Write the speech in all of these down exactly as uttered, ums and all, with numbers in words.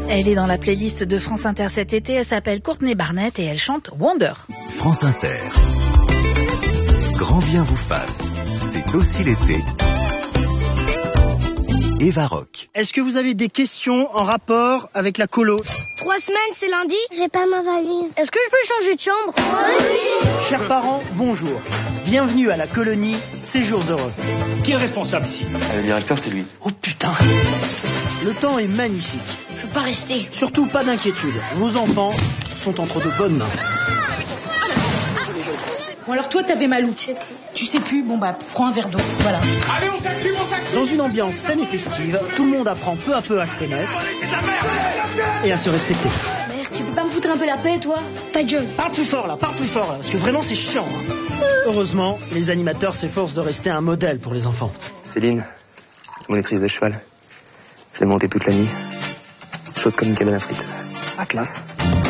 Elle est dans la playlist de France Inter cet été, elle s'appelle Courtney Barnett et elle chante Wonder. France Inter. Grand bien vous fasse, c'est aussi l'été. Eva Rock. Est-ce que vous avez des questions en rapport avec la colo? Trois semaines, c'est lundi? J'ai pas ma valise. Est-ce que je peux changer de chambre? Oui. Chers parents, bonjour. Bienvenue à la colonie Séjours Heureux. Qui est le responsable ici? Le directeur, c'est lui. Oh putain! Le temps est magnifique. Je peux pas rester. Surtout pas d'inquiétude. Vos enfants sont entre de bonnes mains. Bon alors toi t'avais mal où? Tu sais plus? Bon bah prends un verre d'eau, voilà. Allez, on s'active, on s'active. Dans une ambiance saine et festive, tout le monde apprend peu à peu à se connaître et à se respecter. Mère, tu peux pas me foutre un peu la paix, toi? Ta gueule. Parle plus fort là, parle plus fort là, parce que vraiment c'est chiant. Hein. Heureusement, les animateurs s'efforcent de rester un modèle pour les enfants. Céline, monitrice de cheval. Je l'ai montée toute la nuit. Chaude comme une cabane à frites. Ah, classe.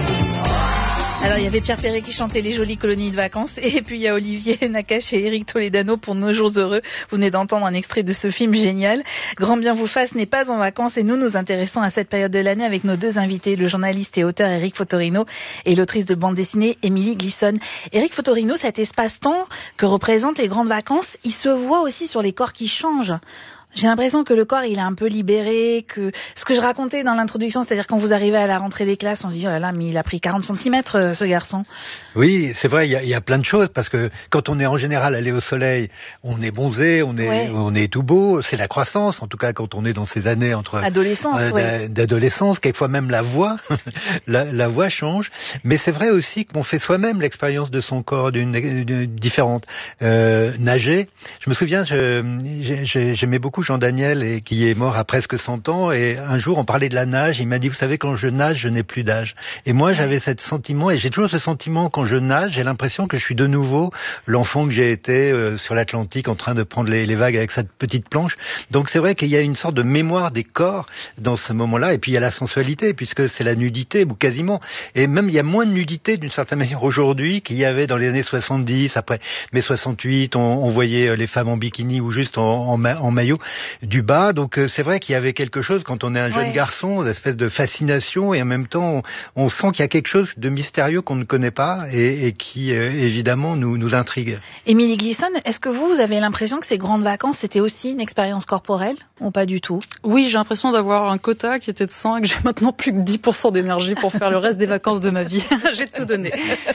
Alors il y avait Pierre Perret qui chantait les jolies colonies de vacances et puis il y a Olivier Nakache et Eric Toledano pour Nos jours heureux. Vous venez d'entendre un extrait de ce film génial. Grand bien vous fasse n'est pas en vacances et nous nous intéressons à cette période de l'année avec nos deux invités, le journaliste et auteur Eric Fotorino et l'autrice de bande dessinée Émilie Glisson. Eric Fotorino, cet espace-temps que représentent les grandes vacances, il se voit aussi sur les corps qui changent. J'ai l'impression que le corps, il est un peu libéré, que ce que je racontais dans l'introduction, c'est-à-dire quand vous arrivez à la rentrée des classes, on se dit, oh là là, mais il a pris quarante centimètres, ce garçon. Oui, c'est vrai, il y a, il y a plein de choses, parce que quand on est en général allé au soleil, on est bronzé, on est, ouais. on est tout beau, c'est la croissance, en tout cas quand on est dans ces années entre adolescence, euh, ouais. d'adolescence, quelquefois même la voix, la, la voix change, mais c'est vrai aussi qu'on fait soi-même l'expérience de son corps d'une, d'une différente. Euh, nager, je me souviens, je, j'ai, j'aimais beaucoup Jean Daniel, et qui est mort à presque cent ans, et un jour on parlait de la nage, il m'a dit, vous savez, quand je nage, je n'ai plus d'âge. Et moi j'avais ce sentiment, et j'ai toujours ce sentiment quand je nage, j'ai l'impression que je suis de nouveau l'enfant que j'ai été euh, sur l'Atlantique en train de prendre les, les vagues avec cette petite planche. Donc c'est vrai qu'il y a une sorte de mémoire des corps dans ce moment-là, et puis il y a la sensualité, puisque c'est la nudité, ou quasiment, et même il y a moins de nudité d'une certaine manière aujourd'hui qu'il y avait dans les années soixante-dix, après mai soixante-huit, on, on voyait les femmes en bikini ou juste en, en, ma, en maillot du bas, donc euh, c'est vrai qu'il y avait quelque chose quand on est un jeune ouais. garçon, une espèce de fascination, et en même temps on, on sent qu'il y a quelque chose de mystérieux qu'on ne connaît pas et, et qui euh, évidemment nous, nous intrigue. Émilie Glisson, est-ce que vous, vous avez l'impression que ces grandes vacances c'était aussi une expérience corporelle ou pas du tout? Oui, j'ai l'impression d'avoir un quota qui était de cent et que j'ai maintenant plus que dix pour cent d'énergie pour faire le reste des vacances de ma vie. J'ai tout donné.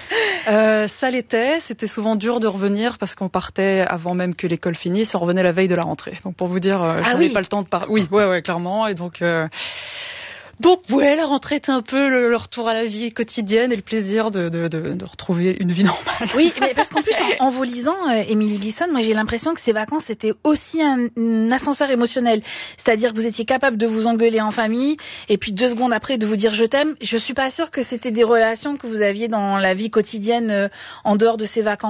Euh, ça l'était, c'était souvent dur de revenir parce qu'on partait avant même que l'école finisse, on revenait la veille de la rentrée. Donc pour vous dire, euh, je ah n'avais oui. pas le temps de parler. Oui, ouais, ouais, clairement. Et donc, euh... donc, ouais, la rentrée était un peu le, le retour à la vie quotidienne et le plaisir de, de, de, de retrouver une vie normale. Oui, mais parce qu'en plus, en, en vous lisant, euh, Émilie Glisson, moi j'ai l'impression que ces vacances c'était aussi un, un ascenseur émotionnel. C'est-à-dire que vous étiez capable de vous engueuler en famille et puis deux secondes après de vous dire je t'aime. Je suis pas sûre que c'était des relations que vous aviez dans la vie quotidienne euh, en dehors de ces vacances.